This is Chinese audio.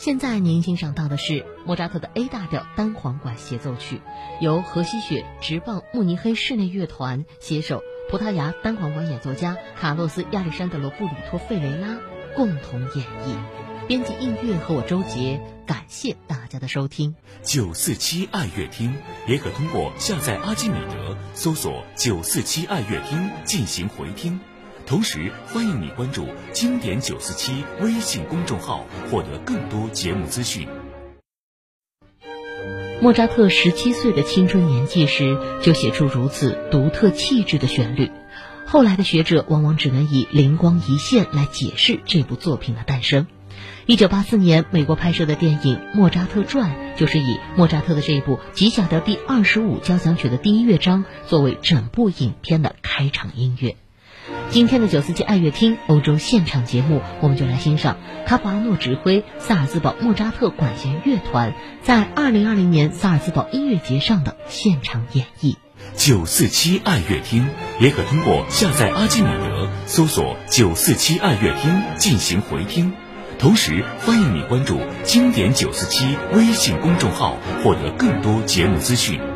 现在您欣赏到的是莫扎特的 A 大调单簧管协奏曲，由荷西雪直棒慕尼黑室内乐团携手葡萄牙单簧管演奏家卡洛斯·亚历山德罗·布里托·费雷拉共同演绎。编辑音乐和我周杰，感谢大家的收听。 947爱乐厅联合通过下载阿基米德，搜索947爱乐厅进行回听。同时欢迎你关注经典947微信公众号，获得更多节目资讯。 莫扎特17岁的青春年纪时就写出如此独特气质的旋律，后来的学者往往只能以灵光一现来解释这部作品的诞生。1984年美国拍摄的电影《莫扎特传》就是以莫扎特的这部G小调第25交响曲的第一乐章作为整部影片的开场音乐。今天的947爱乐厅欧洲现场节目，我们就来欣赏卡普阿诺指挥萨尔兹堡莫扎特管弦乐团在2020年萨尔兹堡音乐节上的现场演绎。 947爱乐厅联合通过下载阿基米德，搜索947爱乐厅进行回听。同时欢迎你关注经典947微信公众号，获得更多节目资讯。